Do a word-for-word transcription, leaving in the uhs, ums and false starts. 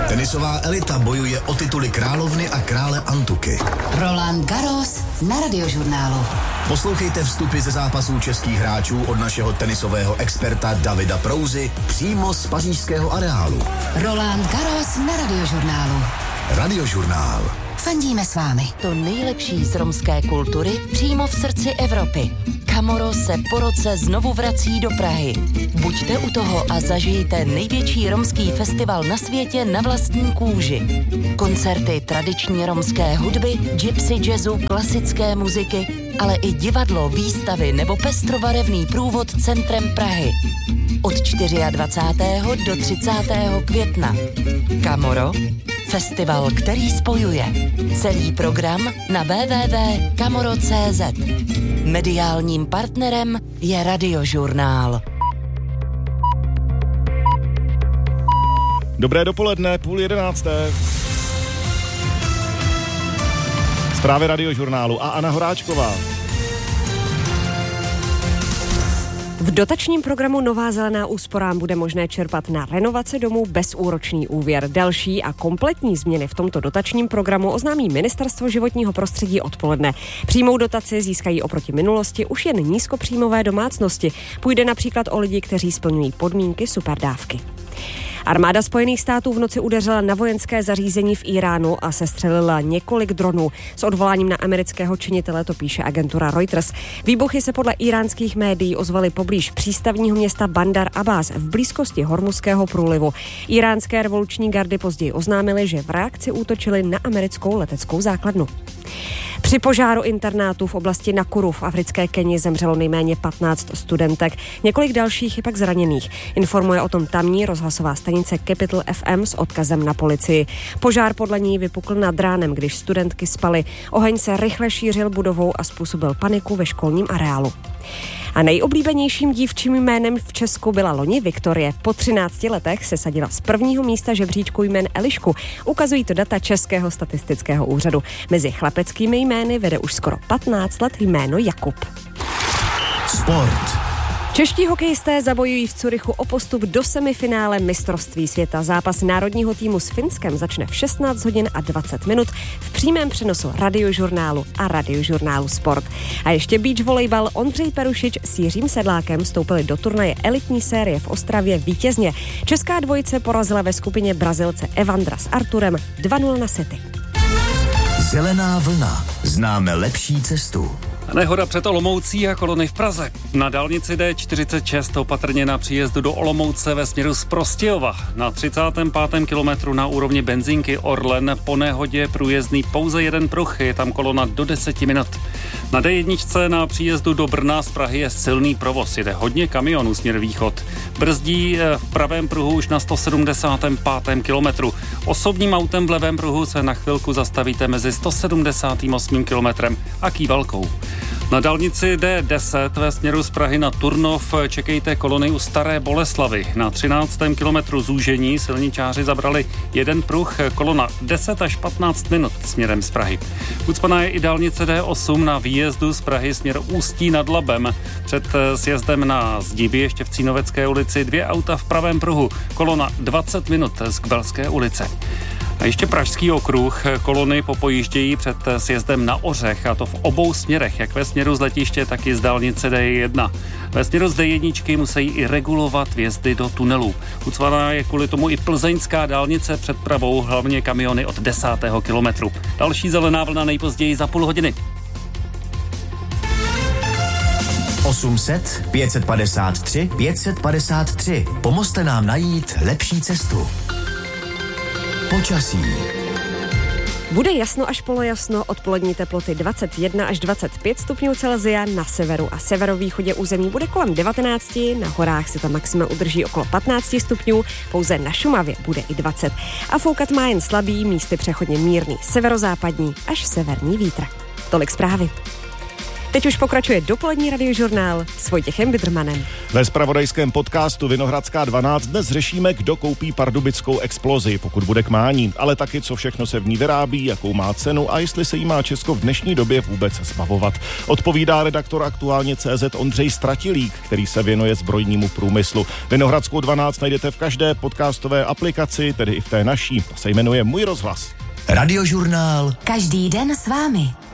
Tenisová elita bojuje o tituly královny a krále Antuky. Roland Garros na Radiožurnálu. Poslouchejte vstupy ze zápasů českých hráčů od našeho tenisového experta Davida Prouzy přímo z pařížského areálu. Roland Garros na Radiožurnálu. Radiožurnál. Fandíme s vámi. To nejlepší z romské kultury přímo v srdci Evropy. Camorro se po roce znovu vrací do Prahy. Buďte u toho a zažijte největší romský festival na světě na vlastní kůži. Koncerty tradiční romské hudby, gypsy jazzu, klasické muziky, ale i divadlo, výstavy nebo pestrobarevný průvod centrem Prahy. Od dvacátého čtvrtého do třicátého května. Camorro, festival, který spojuje. Celý program na w w w tečka camorro tečka c z. Mediálním partnerem je Radiožurnál. Dobré dopoledne, půl jedenácté. Zprávy Radiožurnálu a Anna Horáčková. V dotačním programu Nová zelená úsporám bude možné čerpat na renovace domů bezúročný úvěr. Další a kompletní změny v tomto dotačním programu oznámí Ministerstvo životního prostředí odpoledne. Přímou dotaci získají oproti minulosti už jen nízkopříjmové domácnosti. Půjde například o lidi, kteří splňují podmínky superdávky. Armáda Spojených států v noci udeřila na vojenské zařízení v Iránu a sestřelila několik dronů. S odvoláním na amerického činitele, to píše agentura Reuters. Výbuchy se podle íránských médií ozvaly poblíž přístavního města Bandar Abbas v blízkosti Hormuzského průlivu. Iránské revoluční gardy později oznámily, že v reakci útočili na americkou leteckou základnu. Při požáru internátu v oblasti Nakuru v africké Keni zemřelo nejméně patnáct studentek, několik dalších je pak zraněných. Informuje o tom tamní rozhlasová stanice Capital F M s odkazem na policii. Požár podle ní vypukl nad ránem, když studentky spaly. Oheň se rychle šířil budovou a způsobil paniku ve školním areálu. A nejoblíbenějším dívčím jménem v Česku byla loni Viktorie. Po třinácti letech se sadila z prvního místa žebříčku jmén Elišku. Ukazují to data Českého statistického úřadu. Mezi chlapeckými jmény vede už skoro patnáct let jméno Jakub. Sport. Čeští hokejisté zabojují v Curychu o postup do semifinále mistrovství světa. Zápas národního týmu s Finskem začne v šestnáct hodin a dvacet minut v přímém přenosu Radiožurnálu a Radiožurnálu Sport. A ještě beach volejbal. Ondřej Perušič s Jiřím Sedlákem vstoupili do turnaje elitní série v Ostravě vítězně. Česká dvojice porazila ve skupině Brazilce Evandra s Arturem dva nula na sety. Zelená vlna. Známe lepší cestu. Nehoda před Olomoucí a kolony v Praze. Na dálnici D čtyřicet šest opatrně na příjezdu do Olomouce ve směru z Prostějova. Na třicátém pátém kilometru na úrovni benzínky Orlen po nehodě průjezdný pouze jeden pruh, je tam kolona do deseti minut. Na D jedna na příjezdu do Brna z Prahy je silný provoz, jede hodně kamionů směr východ. Brzdí v pravém pruhu už na sto sedmdesátém pátém kilometru. Osobním autem v levém pruhu se na chvilku zastavíte mezi sto sedmdesátým osmým kilometrem a Kývalkou. Na dálnici D deset ve směru z Prahy na Turnov čekejte kolony u Staré Boleslavy. Na třináctém kilometru zúžení silničáři zabrali jeden pruh, kolona deset až patnáct minut směrem z Prahy. Ucpaná je i dálnice D osm na výjezdu z Prahy směr Ústí nad Labem. Před sjezdem na Zdiby ještě v Cínovecké ulici dvě auta v pravém pruhu, kolona dvacet minut z Kbelské ulice. A ještě Pražský okruh, kolony popojíždějí před sjezdem na Ořech, a to v obou směrech, jak ve směru z letiště, tak i z dálnice D jedna. Ve směru z D jedna musí i regulovat vjezdy do tunelů. Ucvaná je kvůli tomu i plzeňská dálnice před Pravou, hlavně kamiony od desátého kilometru. Další zelená vlna nejpozději za půl hodiny. osm set, pět set padesát tři, pět set padesát tři. Pomozte nám najít lepší cestu. Počasí. Bude jasno až polojasno, odpolední teploty dvacet jedna až dvacet pět stupňů Celsia, na severu a severovýchodě území bude kolem devatenáct, na horách se ta maxima udrží okolo patnáct stupňů, pouze na Šumavě bude i dvacet. A foukat má jen slabý, místy přechodně mírný severozápadní až severní vítr. Tolik zprávy. Teď už pokračuje dopolední radiožurnál s Vojtěchem Bidrmanem. Ve zpravodajském podcastu Vinohradská dvanáct dnes řešíme, kdo koupí pardubickou explozi, pokud bude k mání, ale taky, co všechno se v ní vyrábí, jakou má cenu a jestli se jí má Česko v dnešní době vůbec zbavovat. Odpovídá redaktor Aktuálně tečka cé zet Ondřej Stratilík, který se věnuje zbrojnímu průmyslu. Vinohradskou dvanáct najdete v každé podcastové aplikaci, tedy i v té naší. Ta se jmenuje Můj rozhlas. Radiožurnál. Každý den s vámi.